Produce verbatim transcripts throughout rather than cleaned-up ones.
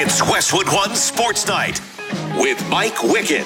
It's Westwood One Sports Night with Mike Wickett.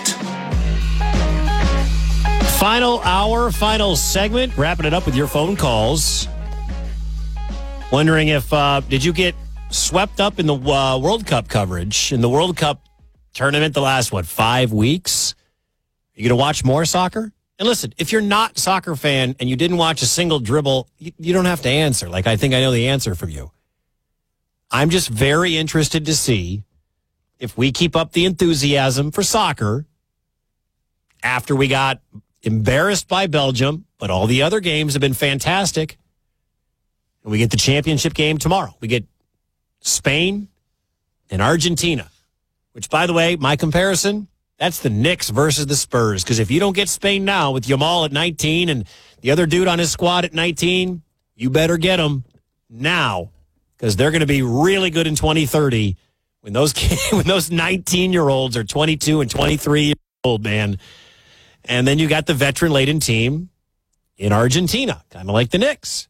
Final hour, final segment. Wrapping it up with your phone calls. Wondering if, uh, did you get swept up in the uh, World Cup coverage, in the World Cup tournament the last, what, five weeks? Are you going to watch more soccer? And listen, if you're not a soccer fan and you didn't watch a single dribble, you, you don't have to answer. Like, I think I know the answer from you. I'm just very interested to see if we keep up the enthusiasm for soccer after we got embarrassed by Belgium, but all the other games have been fantastic. And we get the championship game tomorrow. We get Spain and Argentina, which, by the way, my comparison, that's the Knicks versus the Spurs. Because if you don't get Spain now with Yamal at nineteen and the other dude on his squad at nineteen, you better get them now. Because they're going to be really good in twenty thirty when those when those nineteen-year-olds are twenty-two and twenty-three years old, man. And then you got the veteran-laden team in Argentina, kind of like the Knicks.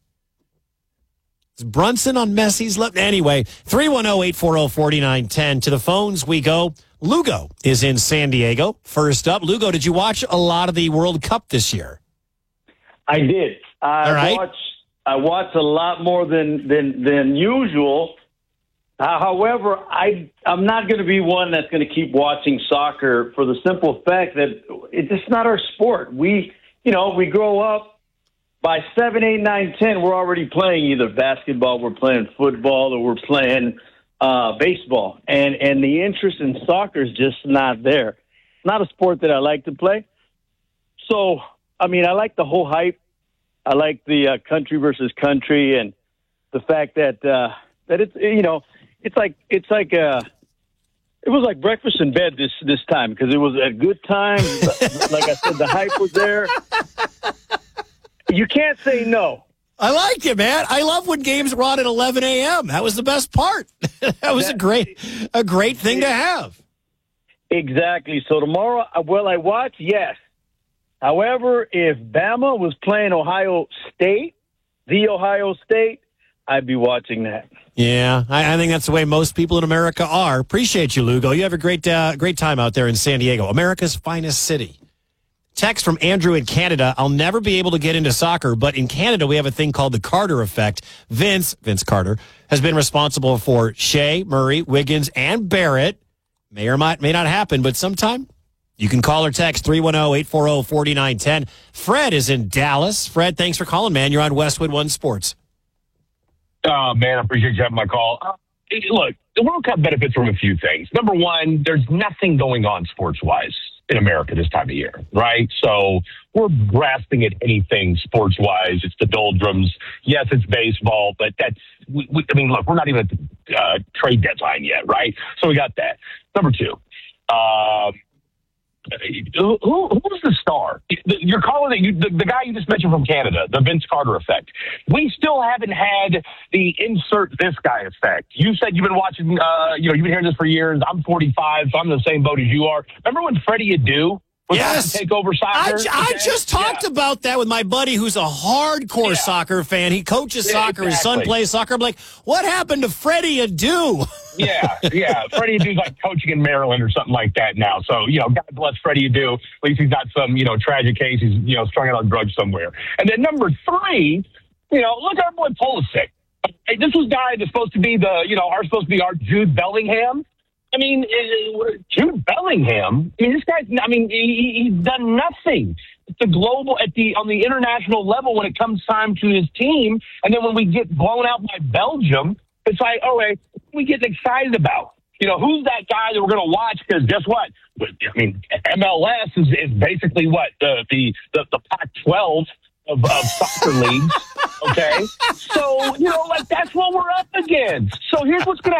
Is Brunson on Messi's left? Anyway, three one zero, eight four zero, four nine one zero. To the phones we go. Lugo is in San Diego. First up, Lugo, did you watch a lot of the World Cup this year? I did. I All right. watched. I watched a lot more than than than usual. Uh, however, I I'm not going to be one that's going to keep watching soccer for the simple fact that it's just not our sport. We, you know, we grow up by seven, eight, nine, ten. We're already playing either basketball, we're playing football, or we're playing uh, baseball, and and the interest in soccer is just not there. It's not a sport that I like to play. So, I mean, I like the whole hype. I like the uh, country versus country, and the fact that uh, that it's you know it's like it's like uh, it was like breakfast in bed this this time because it was a good time. Like I said, the hype was there. You can't say no. I like it, man. I love when games were on at eleven a.m. That was the best part. that was that, a great a great thing to have. Exactly. So tomorrow, will I watch? Yes. However, if Bama was playing Ohio State, the Ohio State, I'd be watching that. Yeah, I, I think that's the way most people in America are. Appreciate you, Lugo. You have a great uh, great time out there in San Diego, America's finest city. Text from Andrew in Canada. I'll never be able to get into soccer, but in Canada we have a thing called the Carter effect. Vince, Vince Carter, has been responsible for Shea, Murray, Wiggins, and Barrett. May or might, may not happen, but sometime. You can call or text three one zero, eight four zero, four nine one zero. Fred is in Dallas. Fred, thanks for calling, man. You're on Westwood One Sports. Oh, man, I appreciate you having my call. Uh, look, the World Cup benefits from a few things. Number one, there's nothing going on sports-wise in America this time of year, right? So we're grasping at anything sports-wise. It's the doldrums. Yes, it's baseball, but that's, we, we, I mean, look, we're not even at the uh, trade deadline yet, right? So we got that. Number two, um, Who, who, who's the star? You're calling it you, the, the guy you just mentioned from Canada, the Vince Carter effect. We still haven't had the insert this guy effect. You said you've been watching, uh, you know, you've been hearing this for years. I'm forty-five, so I'm in the same boat as you are. Remember when Freddie Adu was yes. to take over soccer? I, I okay? just talked yeah. about that with my buddy who's a hardcore yeah. soccer fan. He coaches yeah, soccer. Exactly. His son plays soccer. I'm like, what happened to Freddie Adu? yeah, yeah. Freddie Adu's like coaching in Maryland or something like that now. So, you know, God bless Freddie Adu. At least he's not some, you know, tragic case. He's, you know, strung out on drugs somewhere. And then number three, you know, look at our boy Pulisic. This was guy that's supposed to be the, you know, are supposed to be our Jude Bellingham. I mean, Jude Bellingham, I mean, this guy's, I mean, he, he's done nothing at the global, at the, on the international level when it comes time to his team. And then when we get blown out by Belgium, it's like, oh, wait, what are we getting excited about? You know, who's that guy that we're going to watch? Because guess what? I mean, M L S is, is basically what? The, the, the, the Pac twelve of, of soccer leagues. Okay. So, you know, like that's what we're up against. So here's what's going to